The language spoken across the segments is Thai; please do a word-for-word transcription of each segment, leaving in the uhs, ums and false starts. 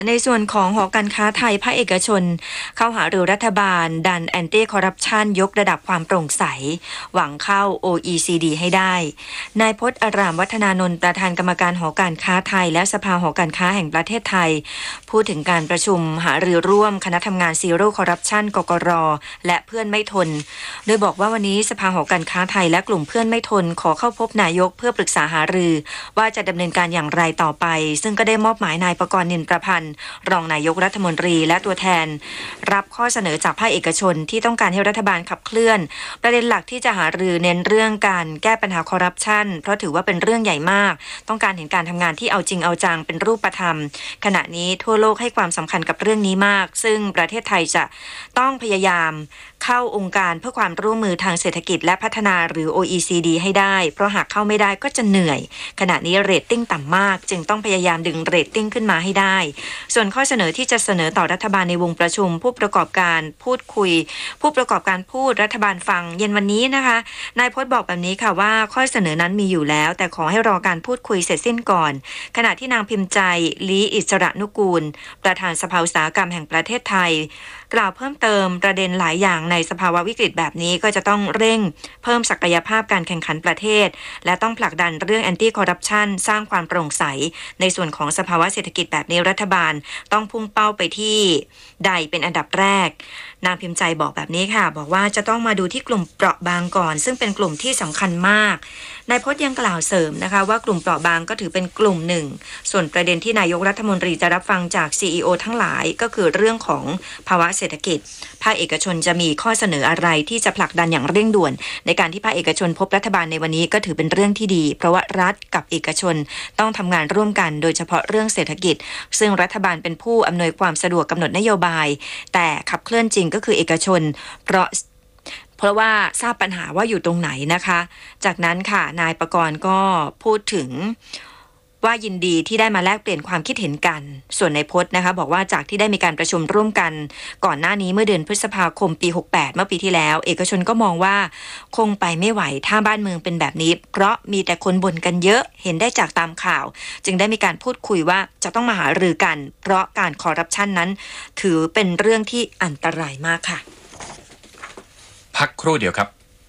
ในส่วนของหอการค้าไทยภาคเอกชนเข้าหารือรัฐบาลดันแอนตี้คอร์รัปชันยกระดับความโปร่งใสหวังเข้า โอ อี ซี ดี ให้ได้นายพจน์อารามวัฒนานนท์ประธานกรรมการหอการค้าไทยและสภาหอการค้าแห่งประเทศไทยพูดถึงการประชุมหารือร่วมคณะทำงานซีโร่คอร์รัปชันกกร.และเพื่อนไม่ทนโดยบอกว่าวันนี้สภาหอการค้าไทยและกลุ่มเพื่อนไม่ทนขอเข้าพบนายกเพื่อปรึกษาหารือว่าจะดำเนินการอย่างไรต่อไปซึ่งก็ได้มอบหมายนายประกรณ์ นินประพันธ์รองนายกรัฐมนตรีและตัวแทนรับข้อเสนอจากภาคเอกชนที่ต้องการให้รัฐบาลขับเคลื่อนประเด็นหลักที่จะหารือเน้นเรื่องการแก้ปัญหาคอร์รัปชันเพราะถือว่าเป็นเรื่องใหญ่มากต้องการเห็นการทำงานที่เอาจริงเอาจังเป็นรูปธรรมขณะนี้ทั่วโลกให้ความสำคัญกับเรื่องนี้มากซึ่งประเทศไทยจะต้องพยายามเข้าองค์การเพื่อความร่วมมือทางเศรษฐกิจและพัฒนาหรือ โอ อี ซี ดี ให้ได้เพราะหากเข้าไม่ได้ก็จะเหนื่อยขณะนี้เรตติ้งต่ำมากจึงต้องพยายามดึงเรตติ้งขึ้นมาให้ได้ส่วนข้อเสนอที่จะเสนอต่อรัฐบาลในวงประชุมผู้ประกอบการพูดคุยผู้ประกอบการพูดรัฐบาลฟังเย็นวันนี้นะคะนายพจน์บอกแบบนี้ค่ะว่าข้อเสนอนั้นมีอยู่แล้วแต่ขอให้รอการพูดคุยเสร็จสิ้นก่อนขณะที่นางพิมพ์ใจลีอิสระนุกูลประธานสภาอุตสาหกรรมแห่งประเทศไทยกล่าวเพิ่มเติมประเด็นหลายอย่างในสภาวะวิกฤตแบบนี้ก็จะต้องเร่งเพิ่มศักยภาพการแข่งขันประเทศและต้องผลักดันเรื่องแอนตี้คอร์รัปชันสร้างความโปร่งใสในส่วนของสภาวะเศรษฐกิจแบบนี้รัฐบาลต้องพุ่งเป้าไปที่ใดเป็นอันดับแรกนางพิมพ์ใจบอกแบบนี้ค่ะบอกว่าจะต้องมาดูที่กลุ่มเปราะบางก่อนซึ่งเป็นกลุ่มที่สำคัญมากนายพจน์ยังกล่าวเสริมนะคะว่ากลุ่มเปราะบางก็ถือเป็นกลุ่มหนึ่งส่วนประเด็นที่นายกรัฐมนตรีจะรับฟังจาก ซี อี โอ ทั้งหลายก็คือเรื่องของภาวะเศรษฐกิจภาคเอกชนจะมีข้อเสนออะไรที่จะผลักดันอย่างเร่งด่วนในการที่ภาคเอกชนพบรัฐบาลในวันนี้ก็ถือเป็นเรื่องที่ดีเพราะว่ารัฐกับเอกชนต้องทำงานร่วมกันโดยเฉพาะเรื่องเศรษฐกิจซึ่งรัฐบาลเป็นผู้อำนวยความสะดวกกำหนดนโยบายแต่ขับเคลื่อนจริงก็คือเอกชนเพราะเพราะว่าทราบปัญหาว่าอยู่ตรงไหนนะคะจากนั้นค่ะนายประกรณ์ก็พูดถึงว่ายินดีที่ได้มาแลกเปลี่ยนความคิดเห็นกันส่วนในพจน์นะคะบอกว่าจากที่ได้มีการประชุมร่วมกันก่อนหน้านี้เมื่อเดือนพฤษภาคมปีหกสิบแปดเมื่อปีที่แล้วเอกชนก็มองว่าคงไปไม่ไหวถ้าบ้านเมืองเป็นแบบนี้เพราะมีแต่คนบ่นกันเยอะเห็นได้จากตามข่าวจึงได้มีการพูดคุยว่าจะต้องมาหารือกันเพราะการคอร์รัปชันนั้นถือเป็นเรื่องที่อันตรายมากค่ะพักครู่เดียวครับ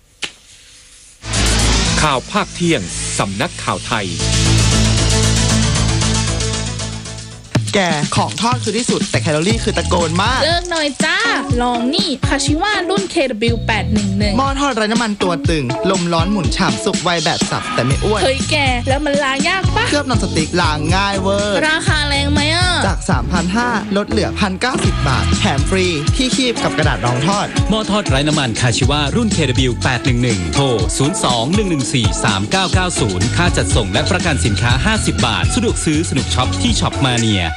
ข่าวภาคเที่ยงสำนักข่าวไทยแกของทอดคือที่สุดแต่แคลอรี่คือตะโกนมากเลิกหน่อยจ้าลองนี่คาชิวารุ่น เค ดับเบิลยู แปดหนึ่งหนึ่งหม้อทอดไร้น้ำมันตัวตึงลมร้อนหมุนฉ่ำสุกไวแบบสับแต่ไม่อ้วนเฮ้ยแกแล้วมันล้างยากปะเคลือบนอนสติ๊กล้างง่ายเวอร์ราคาแรงไหมอ่ะจาก สามพันห้าร้อย ลดเหลือ หนึ่งพันเก้าสิบ บาทแถมฟรีที่คีบกับกระดาษรองทอดหม้อทอดไร้น้ำมันคาชิวารุ่น เค ดับเบิลยู แปดหนึ่งหนึ่ง โทรศูนย์ สอง หนึ่ง หนึ่ง สี่ สาม เก้า เก้า ศูนย์ค่าจัดส่งและประกันสินค้าห้าสิบบาทสะดวกซื้อสนุกช็อปที่ช็อปมาเนีย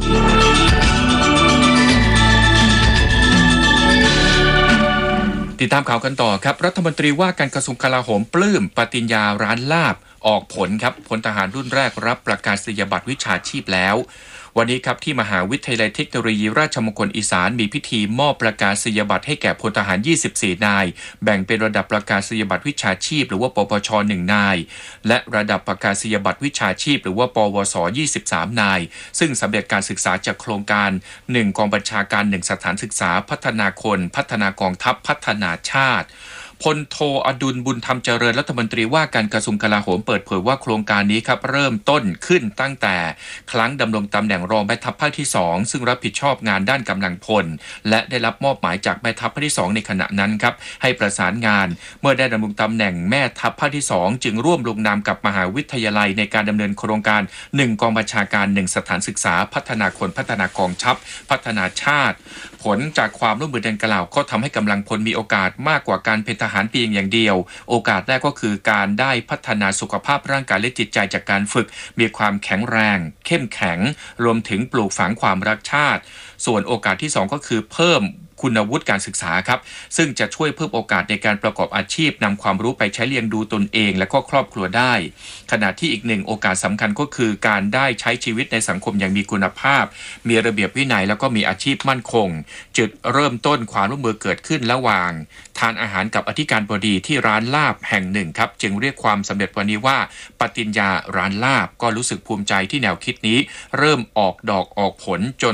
ติดตามข่าวกันต่อครับรัฐมนตรีว่าการกระทรวงกลาโหมปลื้มปฏิญญาร้านลาบออกผลครับพลทหารรุ่นแรกรับประกาศนียบัตรวิชาชีพแล้ววันนี้ครับที่มหาวิทยาลัยเทคโนโลยีราชมงคลอีสานมีพิธีมอบประกาศนียบัตรให้แก่พลทหารยี่สิบสี่นายแบ่งเป็นระดับประกาศนียบัตรวิชาชีพหรือว่าปปชหนึ่งนายและระดับประกาศนียบัตรวิชาชีพหรือว่าปวสยี่สิบสามนายซึ่งสำเร็จการศึกษาจากโครงการหนึ่งกองบัญชาการหนึ่งสถานศึกษาพัฒนาคนพัฒนากองทัพพัฒนาชาติพลโทอดุลบุญธรรมเจริญรัฐมนตรีว่าการกระทรวงกลาโหมเปิดเผยว่าโครงการนี้ครับเริ่มต้นขึ้นตั้งแต่ครั้งดำรงตำแหน่งรองแม่ทัพภาคที่สองซึ่งรับผิดชอบงานด้านกำลังพลและได้รับมอบหมายจากแม่ทัพภาคที่สองในขณะนั้นครับให้ประสานงานเมื่อได้ดำรงตำแหน่งแม่ทัพภาคที่สองจึงร่วมลงนามกับมหาวิทยาลัยในการดำเนินโครงการหนึ่งกองบัญชาการหนึ่งสถานศึกษาพัฒนาคนพัฒนากองทัพพัฒนาชาติผลจากความร่วมมือดังกล่าวก็ทำให้กำลังพลมีโอกาสมากกว่าการเป็นทหารเพียงอย่างเดียวโอกาสแรกก็คือการได้พัฒนาสุขภาพร่างกายและจิตใจจากการฝึกมีความแข็งแรงเข้มแข็งรวมถึงปลูกฝังความรักชาติส่วนโอกาสที่สองก็คือเพิ่มคุณวุฒิการศึกษาครับซึ่งจะช่วยเพิ่มโอกาสในการประกอบอาชีพนำความรู้ไปใช้เลี้ยงดูตนเองและก็ครอบครัวได้ขณะที่อีกหนึ่งโอกาสสำคัญก็คือการได้ใช้ชีวิตในสังคมอย่างมีคุณภาพมีระเบียบวินัยแล้วก็มีอาชีพมั่นคงจุดเริ่มต้นความร่วมมือเกิดขึ้นระหว่างทานอาหารกับอธิการบดีที่ร้านลาบแห่งหนึ่งครับจึงเรียกความสำเร็จวันนี้ว่าปฏิญญาร้านลาบก็รู้สึกภูมิใจที่แนวคิดนี้เริ่มออกดอกออกผลจน